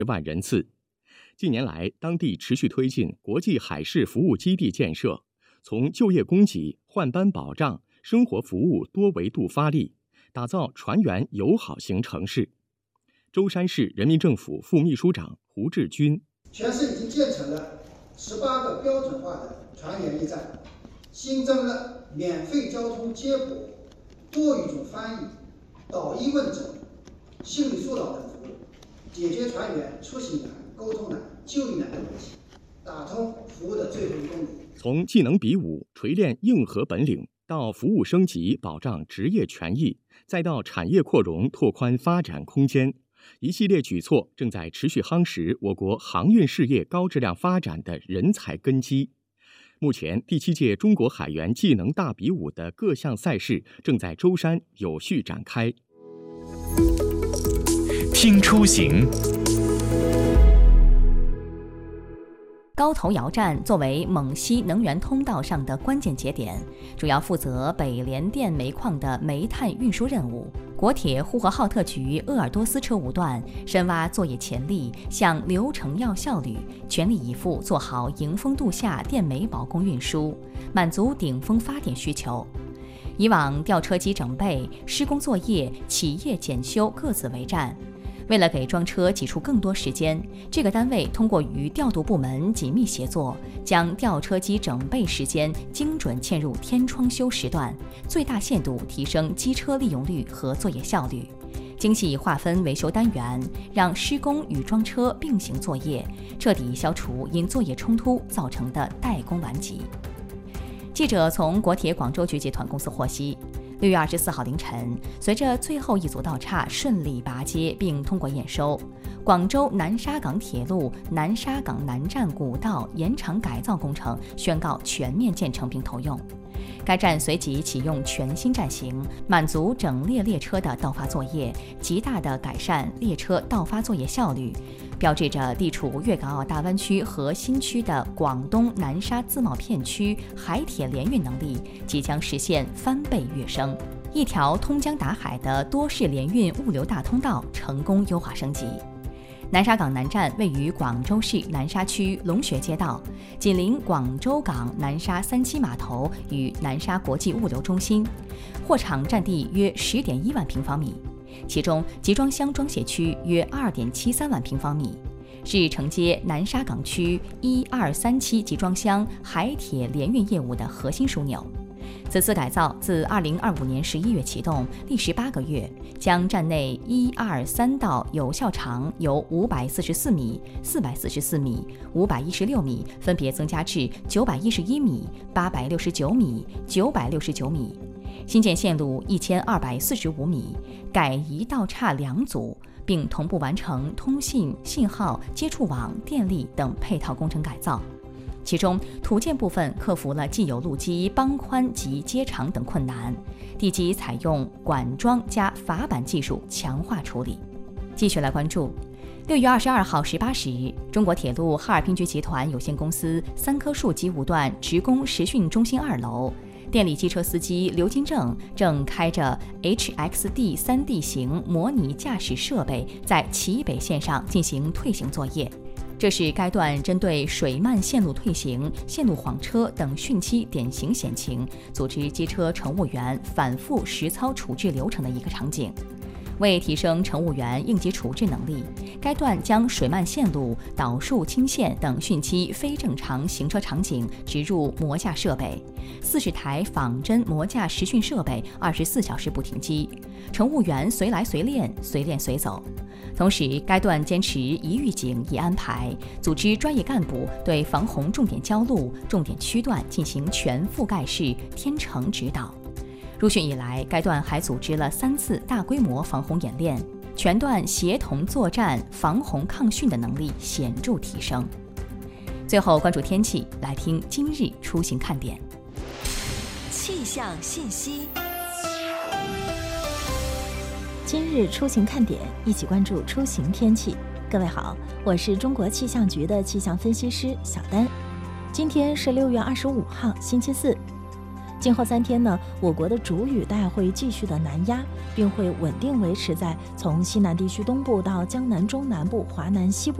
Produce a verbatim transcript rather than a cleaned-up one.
万人次。近年来，当地持续推进国际海事服务基地建设，从就业供给、换班保障、生活服务多维度发力，打造船员友好型城市。舟山市人民政府副秘书长胡志军： 全市已经建成了十八个标准化的船员驿站，新增了免费交通接驳、多语种翻译、导医问诊、心理疏导等服务，解决船员出行难、沟通难、就医难的问题，打通服务的最后一公里。 从技能比武、锤炼硬核本领，到服务升级、保障职业权益，再到产业扩容、拓宽发展空间，一系列举措正在持续夯实我国航运事业高质量发展的人才根基。目前，第七届中国海员技能大比武的各项赛事正在舟山有序展开。 听出行。 高头窑站作为蒙西能源通道上的关键节点，主要负责北联电煤矿的煤炭运输任务。国铁呼和浩特局鄂尔多斯车务段深挖作业潜力，向流程要效率，全力以赴做好迎峰度夏电煤保供运输，满足顶峰发电需求。以往吊车机整备、施工作业、企业检修各自为战。为了给装车挤出更多时间，这个单位通过与调度部门紧密协作，将吊车机整备时间精准嵌入天窗休时段，最大限度提升机车利用率和作业效率。精细划分维修单元，让施工与装车并行作业，彻底消除因作业冲突造成的代工顽疾。记者从国铁广州局集团公司获悉，六月二十四号凌晨，随着最后一组道岔顺利拔接并通过验收，广州南沙港铁路南沙港南站古道延长改造工程宣告全面建成并投用。该站随即启用全新站型，满足整列列车的倒发作业，极大地改善列车倒发作业效率，标志着地处粤港澳大湾区核心区的广东南沙自贸片区海铁联运能力即将实现翻倍跃升，一条通江达海的多式联运物流大通道成功优化升级。南沙港南站位于广州市南沙区龙穴街道，紧邻广州港南沙三期码头与南沙国际物流中心，货场占地约 十点一万平方米，其中集装箱装卸区约 二点七三万平方米，是承接南沙港区一二三期集装箱海铁联运业务的核心枢纽。此次改造自二零二五年十一月启动，历时八个月，将站内一二三道有效长由五百四十四米、四百四十四米、五百一十六米分别增加至九百一十一米、八百六十九米、九百六十九米，新建线路一千二百四十五米，改移道岔两组，并同步完成通信、信号、接触网、电力等配套工程改造。其中土建部分克服了既有路基帮宽及接长等困难，地基采用管桩加筏板技术强化处理。继续来关注六月二十二号十八时，中国铁路哈尔滨局集团有限公司三棵树机务段职工实训中心二楼，电力机车司机刘金正正开着 H X D 三 D 型模拟驾驶设备在齐北线上进行退行作业。这是该段针对水漫线路退行、线路晃车等汛期典型险情，组织机车乘务员反复实操处置流程的一个场景。为提升乘务员应急处置能力，该段将水漫线路、倒树倾线等汛期非正常行车场景植入模架设备，四十台仿真模架实训设备二十四小时不停机，乘务员随来随练，随练随走。同时，该段坚持一预警一安排，组织专业干部对防洪重点交路、重点区段进行全覆盖式天成指导。入汛以来，该段还组织了三次大规模防洪演练，全段协同作战、防洪抗汛的能力显著提升。最后关注天气，来听今日出行看点。 气象信息。 今日出行看点，一起关注出行天气。各位好，我是中国气象局的气象分析师小丹。今天是六月二十五号，星期四。 今后三天呢，我国的主雨带会继续的南压，并会稳定维持在从西南地区东部到江南中南部、华南西部